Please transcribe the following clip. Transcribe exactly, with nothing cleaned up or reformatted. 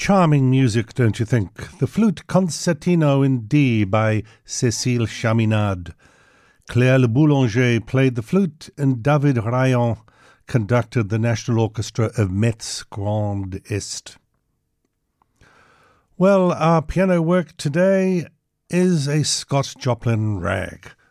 Charming music, don't you think? The Flute Concertino in D by Cécile Chaminade. Claire Le Boulanger played the flute and David Rayon conducted the National Orchestra of Metz Grand Est. Well, our piano work today is a Scott Joplin rag.